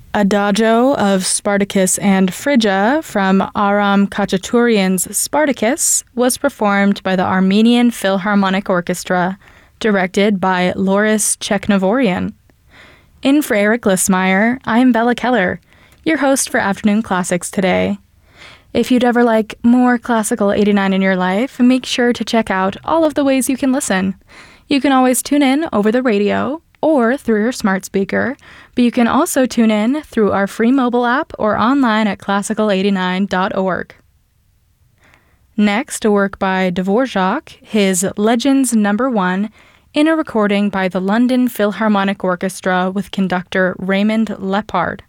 Adagio of Spartacus and Phrygia from Aram Khachaturian's Spartacus was performed by the Armenian Philharmonic Orchestra, directed by Loris Cheknavorian. In for Eric Lissmeyer, I'm Bella Keller, your host for Afternoon Classics today. If you'd ever like more Classical 89 in your life, make sure to check out all of the ways you can listen. You can always tune in over the radio or through your smart speaker, but you can also tune in through our free mobile app or online at classical89.org. Next, a work by Dvorak, his Legends No. 1, in a recording by the London Philharmonic Orchestra with conductor Raymond Lepard.